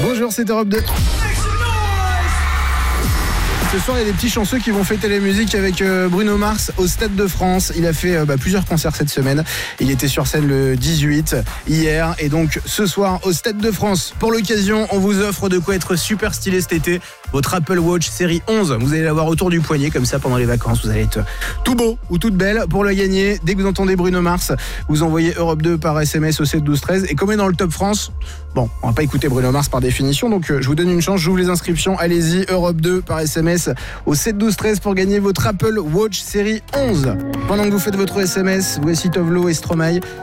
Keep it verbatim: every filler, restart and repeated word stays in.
Bonjour, c'est Europe deux. Ce soir, il y a des petits chanceux qui vont fêter la musique avec Bruno Mars au Stade de France. Il a fait bah, plusieurs concerts cette semaine. Il était sur scène le dix-huit hier et donc ce soir au Stade de France. Pour l'occasion, on vous offre de quoi être super stylé cet été. Votre Apple Watch série onze, vous allez l'avoir autour du poignet comme ça pendant les vacances. Vous allez être tout beau ou toute belle. Pour le gagner, dès que vous entendez Bruno Mars, vous envoyez Europe deux par S M S au sept douze treize. Et comme on est dans le Top France, bon, on va pas écouter Bruno Mars par définition, donc je vous donne une chance, j'ouvre les inscriptions. Allez-y, Europe deux par S M S au sept douze treize pour gagner votre Apple Watch série onze. Pendant que vous faites votre S M S, voici Tovlo et Stromae.